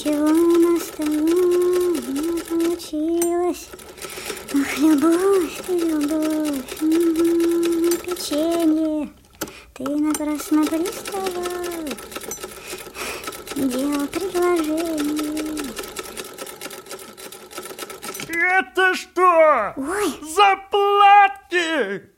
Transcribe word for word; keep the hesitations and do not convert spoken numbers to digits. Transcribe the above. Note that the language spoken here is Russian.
ничего у нас с тобой не получилось. Ах, любовь ты, любовь, м-м, печенье, ты напрасно приставал, делал предложение. Это что? Ой! Заплатки!